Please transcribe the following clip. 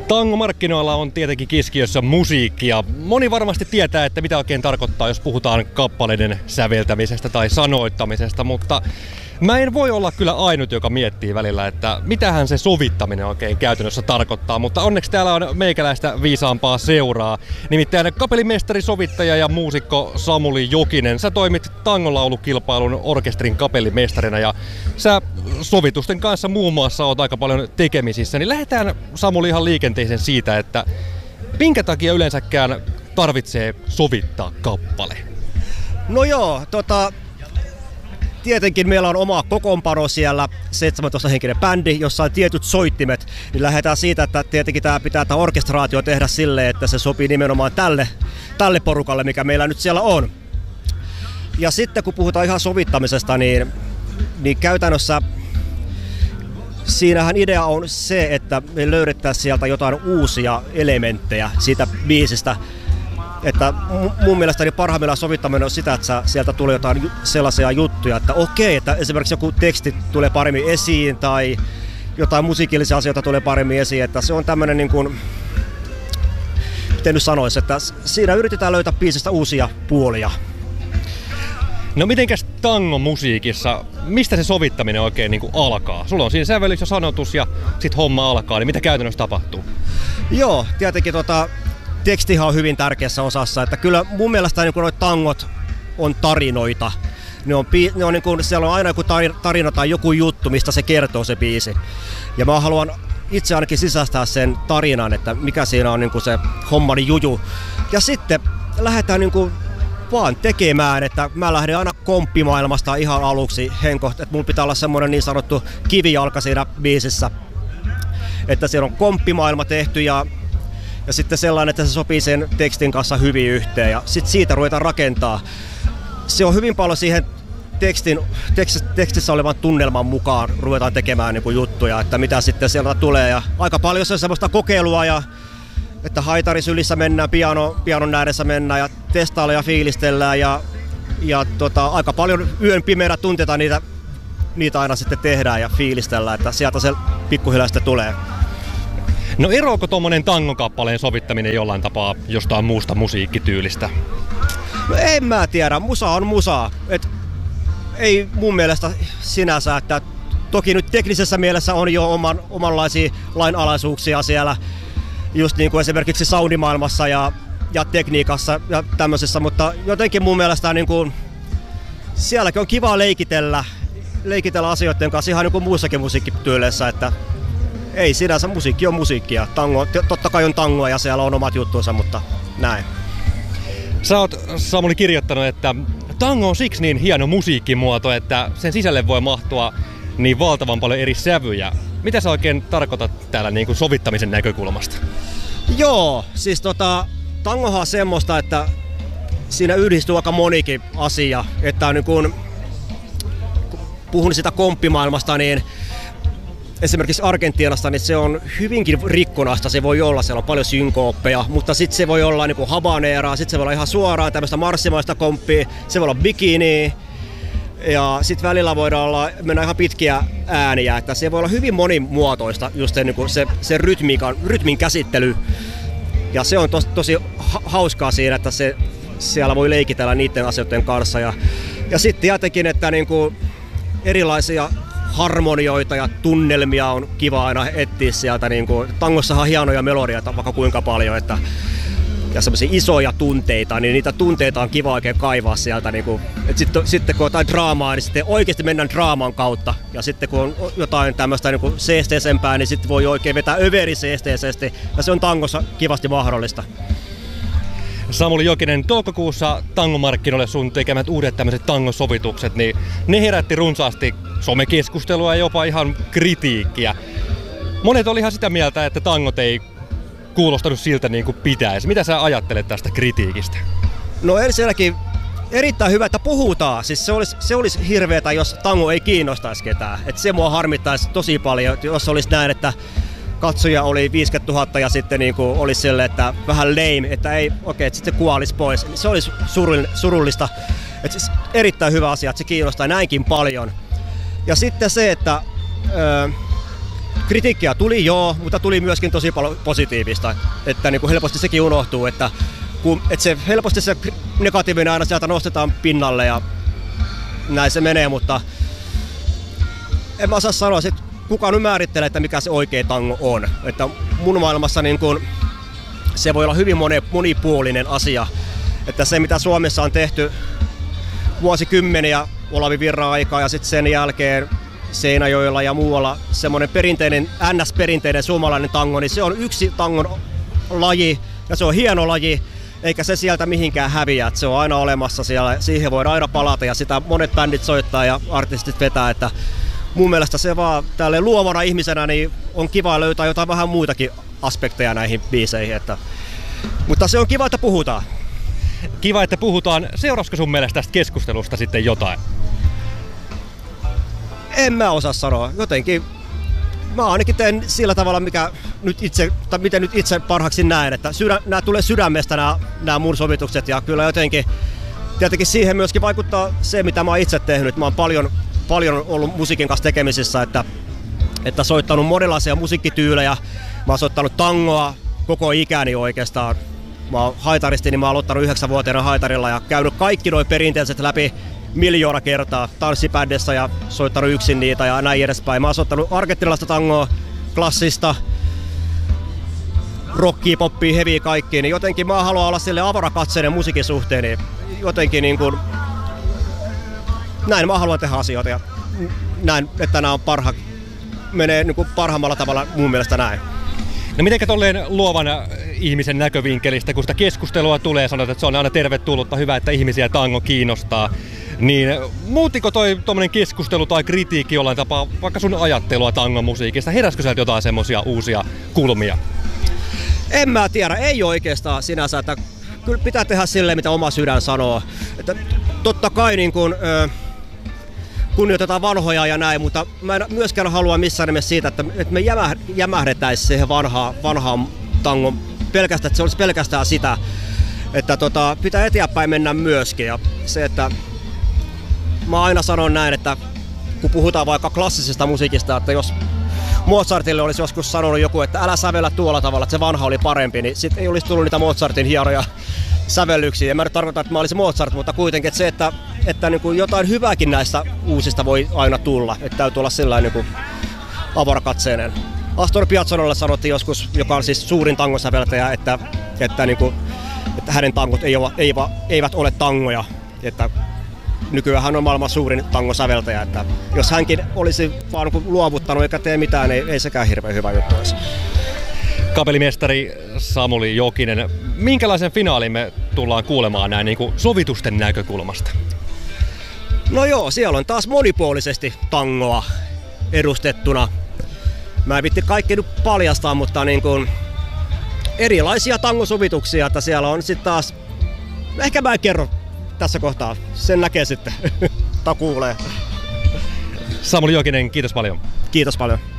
Tangomarkkinoilla on tietenkin keskiössä musiikki ja moni varmasti tietää, että mitä oikein tarkoittaa, jos puhutaan kappaleiden säveltämisestä tai sanoittamisesta, mutta mä en voi olla kyllä ainut, joka miettii välillä, että mitähän se sovittaminen oikein käytännössä tarkoittaa, mutta onneksi täällä on meikäläistä viisaampaa seuraa. Nimittäin kapellimestari, sovittaja ja muusikko Samuli Jokinen, sä toimit tangolaulukilpailun orkesterin kapellimestarina ja sä sovitusten kanssa muun muassa oot aika paljon tekemisissä, niin lähdetään Samuli ihan liikenteeseen siitä, että minkä takia yleensäkään tarvitsee sovittaa kappale? No joo, tietenkin meillä on oma kokoonpano siellä, 17-henkinen bändi, jossa on tietyt soittimet, niin lähdetään siitä, että tietenkin tämä pitää tämä orkestraatio tehdä silleen, että se sopii nimenomaan tälle porukalle, mikä meillä nyt siellä on. Ja sitten kun puhutaan ihan sovittamisesta, niin käytännössä siinähän idea on se, että me löydettäisiin sieltä jotain uusia elementtejä siitä biisistä. Että mun mielestäni parhaimmillaan sovittaminen on sitä, että sieltä tulee jotain sellaisia juttuja, että okei, että esimerkiksi joku teksti tulee paremmin esiin tai jotain musiikillisia asioita tulee paremmin esiin, että se on tämmöinen niin kuin, miten nyt sanoisi, että siinä yritetään löytää biisistä uusia puolia. No mitenkäs tangomusiikissa, mistä se sovittaminen oikein niin kuin alkaa? Sulla on siinä sävellys ja sanotus ja sit homma alkaa, niin mitä käytännössä tapahtuu? Joo, tietenkin tekstihan on hyvin tärkeässä osassa, että kyllä mun mielestä niin nuo tangot on tarinoita. Ne on niin kuin, siellä on aina joku tarina tai joku juttu, mistä se kertoo se biisi. Ja mä haluan itse ainakin sisäistää sen tarinan, että mikä siinä on niin kuin se hommani juju. Ja sitten lähdetään niin kuin vaan tekemään, että mä lähden aina komppimaailmasta ihan aluksi henkohta, että mulla pitää olla semmoinen niin sanottu kivijalka siinä biisissä. Että siellä on komppimaailma tehty ja sitten sellainen, että se sopii sen tekstin kanssa hyvin yhteen ja sitten siitä ruvetaan rakentaa. Se on hyvin paljon siihen tekstissä olevan tunnelman mukaan ruvetaan tekemään niin kuin juttuja, että mitä sitten sieltä tulee. Ja aika paljon se on semmoista kokeilua, ja, että haitarisylissä mennään, pianon ääressä mennään ja testaillaan ja fiilistellään. Ja aika paljon yön pimeänä tunteita niitä aina sitten tehdään ja fiilistellään, että sieltä se pikkuhiljaa sitten tulee. No eroako tommonen tangokappaleen sovittaminen jollain tapaa jostain muusta musiikkityylistä? No en mä tiedä, musa on musa. Ei mun mielestä sinänsä, että toki nyt teknisessä mielessä on jo omanlaisia lainalaisuuksia siellä, just niin kuin esimerkiksi soundimaailmassa ja tekniikassa ja tämmöisessä, mutta jotenkin mun mielestä niin kuin, sielläkin on kiva leikitellä asioiden kanssa ihan niin kuin muussakin musiikkityyleissä, että ei sinänsä, musiikki on musiikkia. Tango, totta kai on tangoa ja siellä on omat juttuunsa, mutta näin. Sä oot, Samuli, kirjoittanut, että tango on siksi niin hieno musiikkimuoto, että sen sisälle voi mahtua niin valtavan paljon eri sävyjä. Mitä sä oikein tarkoitat täällä niin kuin sovittamisen näkökulmasta? Joo, siis tangohan on semmoista, että siinä yhdistyy aika monikin asia. Että niin kun puhun sitä komppimaailmasta, niin esimerkiksi Argentiinasta, niin se on hyvinkin rikkonaista, se voi olla, siellä on paljon synkooppeja, mutta sitten se voi olla niin habaneeraa, sitten se voi olla ihan suoraan tämmöistä marssimaista komppia, se voi olla bikini, ja sitten välillä voidaan mennä ihan pitkiä ääniä, että se voi olla hyvin monimuotoista, just niin kuin se rytmin käsittely, ja se on tosi hauskaa siinä, että siellä voi leikitellä niiden asioiden kanssa, ja sitten tietenkin, että niin kuin erilaisia harmonioita ja tunnelmia on kiva aina etsiä sieltä. Niin kuin, tangossahan on hienoja melodioita vaikka kuinka paljon, ja semmoisia isoja tunteita, niin niitä tunteita on kiva oikein kaivaa sieltä. Niin kuin, sitten kun on jotain draamaa, niin sitten oikeasti mennään draaman kautta. Ja sitten kun on jotain tämmöistä niin seesteisempää, niin sitten voi oikein vetää överiseesteisesti. Ja se on tangossa kivasti mahdollista. Samuli Jokinen, toukokuussa tangomarkkinoille sun tekemät uudet tämmöiset tangosovitukset, niin ne herätti runsaasti somekeskustelua ja jopa ihan kritiikkiä. Monet oli ihan sitä mieltä, että tangot ei kuulostanut siltä niin kuin pitäisi. Mitä sä ajattelet tästä kritiikistä? No ensinnäkin erittäin hyvä, että puhutaan. Siis se olisi hirveetä, jos tango ei kiinnostaisi ketään. Et se mua harmittaisi tosi paljon, jos olisi näin, että katsoja oli 50 000 ja sitten niinku olisi sille, että vähän lame, että ei, okei, että sitten se kuolisi pois. Se olisi surullista. Et siis erittäin hyvä asia, että se kiinnostaa näinkin paljon. Ja sitten se, että kritiikkiä tuli joo, mutta tuli myöskin tosi paljon positiivista. Että niin kuin helposti sekin unohtuu, että se helposti se negatiivinen aina sieltä nostetaan pinnalle ja näin se menee, mutta en mä osaa sanoa, että kukaan nyt määrittelee, että mikä se oikea tango on. Että mun maailmassa niin kun, se voi olla hyvin monipuolinen asia. Että se mitä Suomessa on tehty vuosikymmeniä Olavi Virran aikaa ja sitten sen jälkeen Seinäjoella ja muualla semmoinen perinteinen, NS-perinteinen suomalainen tango, niin se on yksi tangon laji ja se on hieno laji. Eikä se sieltä mihinkään häviä, että se on aina olemassa siellä, siihen voidaan aina palata ja sitä monet bändit soittaa ja artistit vetää, että mun mielestä se vaan tälle luovana ihmisenä niin on kiva löytää jotain vähän muitakin aspekteja näihin biiseihin, mutta se on kiva, että puhutaan. Kiva, että puhutaan. Seurasko sun mielestä tästä keskustelusta sitten jotain? En mä osaa sanoa, jotenkin mä ainakin teen sillä tavalla, miten nyt itse parhaaksi näen, että nämä tulee sydämestä nämä mun sovitukset ja kyllä jotenkin tietenkin siihen myöskin vaikuttaa se, mitä mä oon itse tehnyt. Mä oon paljon ollut musiikin kanssa tekemisissä, että soittanut monenlaisia musiikkityylejä. Mä oon soittanut tangoa koko ikäni oikeastaan. Mä oon haitaristi, niin mä oon aloittanut 9-vuotiaana haitarilla ja käynyt kaikki nuo perinteiset läpi miljoona kertaa tanssibändissä ja soittanut yksin niitä ja näin edespäin. Mä oon soittanut argentinilaista tangoa, klassista, rockia, poppia, heviä kaikkiin, niin jotenkin mä haluan olla sille avarakatseinen musiikin suhteen, niin jotenkin niin kuin, näin mä haluan tehdä asioita ja näin, että nämä on menee niin kuin parhaimmalla tavalla mun mielestä näin. No mitenkä tolleen luovan ihmisen näkövinkkelistä, kun sitä keskustelua tulee, sanot, että se on aina tervetullutta, hyvä, että ihmisiä tango kiinnostaa, niin muuttiko tuommoinen keskustelu tai kritiikki jollain tapaa vaikka sun ajattelua tangomusiikista? Heräskö sieltä jotain semmoisia uusia kulmia? En mä tiedä, ei oikeastaan sinänsä, että kyllä pitää tehdä silleen, mitä oma sydän sanoo. Että totta kai niin kun, kunnioitetaan vanhoja ja näin, mutta mä en myöskään halua missään nimessä siitä, että me jämähdettäisiin siihen vanhaan tangon pelkästään, että se olisi pelkästään sitä, että pitää eteenpäin mennä myöskin. Ja se, että mä aina sanon näin, että kun puhutaan vaikka klassisesta musiikista, että jos Mozartille olisi joskus sanonut joku, että älä sävellä tuolla tavalla, että se vanha oli parempi, niin sitten ei olisi tullut niitä Mozartin hienoja sävellyksiä. En mä nyt tarkoita, että mä olisin Mozart, mutta kuitenkin että se, että niin kuin jotain hyvääkin näistä uusista voi aina tulla. Että täytyy olla sellainen niin avarakatseinen. Astor Piazzollalle sanottiin joskus, joka on siis suurin tangosäveltäjä, että hänen tangot eivät ole tangoja. Että nykyään hän on maailman suurin tangosäveltäjä. Että jos hänkin olisi vaan luovuttanut eikä tee mitään, niin ei sekään hirveän hyvä juttu olisi. Kapellimestari Samuli Jokinen, minkälaisen finaalin me tullaan kuulemaan näin niin kuin sovitusten näkökulmasta? No joo, siellä on taas monipuolisesti tangoa edustettuna. Mä en vitti kaikki nyt paljastaa, mutta niin kuin erilaisia tangosovituksia, että siellä on sitten taas, ehkä mä en kerro tässä kohtaa, sen näkee sitten, tai kuulee. Samuli Jokinen, kiitos paljon. Kiitos paljon.